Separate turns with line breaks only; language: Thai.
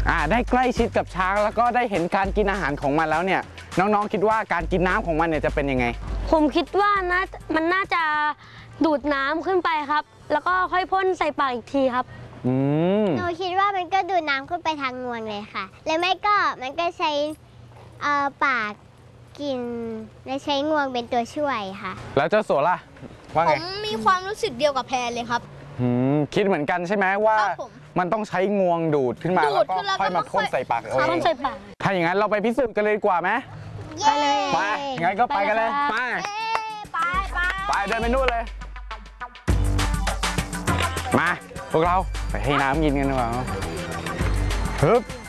ได้ใกล้ชิดกับช้างแล้วก็ได้เห็นการกินอาหารของมันแล้วเนี่ยน้องๆคิดว่าการกินน้ำของมันเนี่ยจะเป็นยังไง
ผมคิดว่ามันน่าจะดูดน้ำขึ้นไปครับแล้วก็ค่อยพ่นใส่ปากอีกทีครับ
หนูคิดว่ามันก็ดูดน้ำขึ้นไปทางงวงเลยค่ะแล้วไม่ก็มันก็ใช้ปากกินและใช้งวงเป็นตัวช่วยค่ะ
แล้วเจ้าสัวล่ะว่าไง
ผมมีความรู้สึกเดียวกับแพรเลยครับ
คิดเหมือนกันใช่ไหมว่ามันต้องใช้งวงดูดขึ้นมาแล้วก็ค่อยมาพ่นใส่ปาก
พ่นใส่ปาก
ถ้าอย่างนั้นเราไปพิสูจน์กันเลยดีกว่าไหม
ไปเลย
ไปงั้นก็ไปกันเลยไปเดินไปนู่นเลยมาพวกเราไปให้น้ำกินกันดีกว่าฮึบ